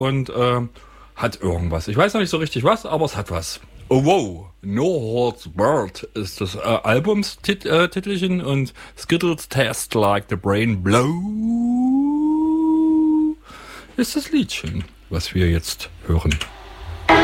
und hat irgendwas. Ich weiß noch nicht so richtig was, aber es hat was. Oh wow, No Holds Barred ist das Albumstitelchen und Skittles Taste Like the Brain Blow ist das Liedchen, was wir jetzt hören.